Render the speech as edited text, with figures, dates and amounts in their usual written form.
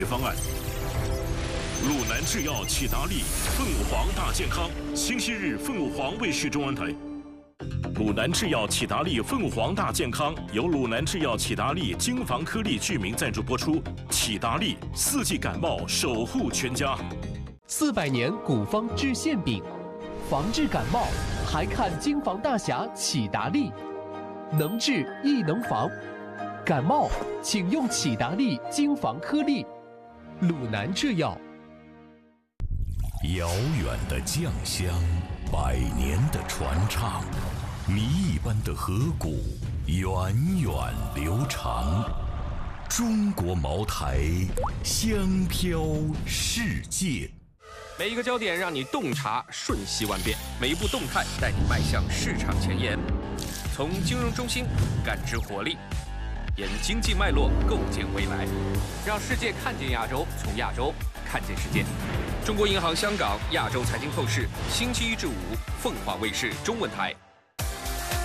方案。鲁南制药启达利凤凰大健康，星期日凤凰卫视中文台。鲁南制药启达利凤凰大健康由鲁南制药启达利精防颗粒剧名赞助播出。启达利4季感冒守护全家。 400年古方治馅饼，防治感冒还看精防大侠启达利，能治亦能防。感冒请用启达利精防颗粒。鲁南制药。 遥远的酱香，100年的传唱，谜一般的河谷，源远流长。中国茅台，香飘世界。 每一个焦点让你洞察瞬息万变，每一步动态带你迈向市场前沿。从金融中心感知活力，沿经济脉络构建未来，让世界看见亚洲，从亚洲看见世界。中国银行香港亚洲财经透视，星期1至5，凤凰卫视中文台。